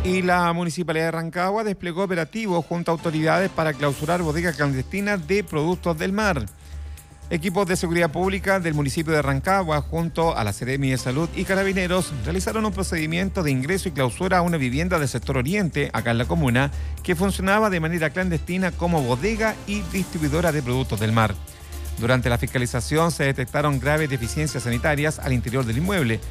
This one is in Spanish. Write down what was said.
Y la Municipalidad de Rancagua desplegó operativos junto a autoridades para clausurar bodegas clandestinas de productos del mar. Equipos de seguridad pública del municipio de Rancagua, junto a la Seremi de Salud y Carabineros, realizaron un procedimiento de ingreso y clausura a una vivienda del sector Oriente, acá en la comuna, que funcionaba de manera clandestina como bodega y distribuidora de productos del mar. Durante la fiscalización se detectaron graves deficiencias sanitarias al interior del inmueble,